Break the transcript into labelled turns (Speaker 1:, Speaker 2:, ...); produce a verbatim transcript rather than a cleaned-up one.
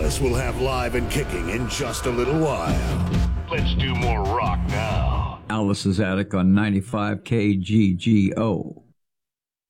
Speaker 1: Alice will have Live and Kicking in just a little while. Let's do more rock now.
Speaker 2: Alice's Attic on ninety-five K G G O.